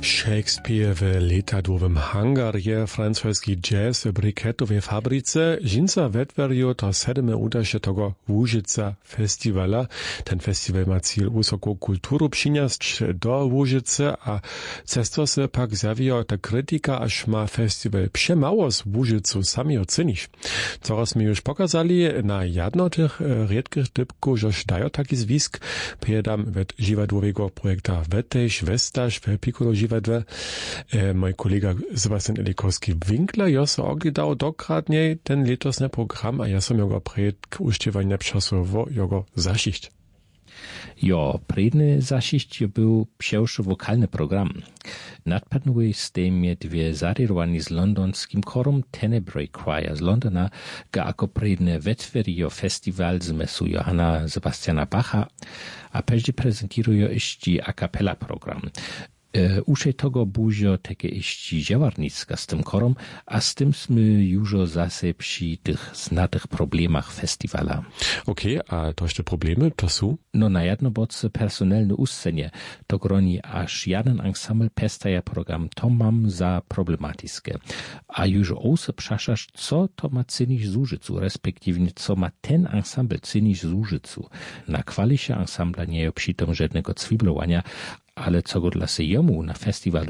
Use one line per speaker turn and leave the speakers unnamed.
Shakespeare w letadłowym hangarje, francuski jazz w briketowej fabryce, Žinca wetweriu to 7. udasze tego Łużyca festiwala. Ten festiwal ma cel wysoką kulturu przynieść do Łużycy, a cesto se pak zawija ta krytyka, aż ma festiwal przemało z Łużycu sami ocenić. Coraz mi już pokazali na jedno tych redkich typków, że dają taki zwisk, prijedam wet żiwadłowego projekta Weteś, Westaś, w Piccolo żiwadłe. Mój kolega Sebastian Elikowski-Winkler, ja so oglądał dokładnie ten letosny program, a ja som jego przed uściewaniem czasowo jego zasiść.
Jo, predny zasiść był pierwszy wokalny program. Nadpadnuje z tym dwie zarirowani z londonskim chorom Tenebrae Choir z Londona, ga ako predne wetverio festiwal zmesu Johanna Sebastiana Bacha, a peżdy prezentują iści a cappella program. Usze tego buzio teke iści działarnicka z tym chorom, a z tym sme już zase przy tych znatych problemach festiwala.
Okej, a to jeszcze problemy to są?
No na jedno boce personelne uscenie, to groni aż jeden ensemble pestaja program, to mam za problematiskie. A już ose przaszasz, co to ma cynić z Łużycu, respektywnie co ma ten ensemble cynić z Łużycu. Na kwalisie ensembla nie jest przy tym żadnego cwiblowania, ale co go dla sejemu na festiwalu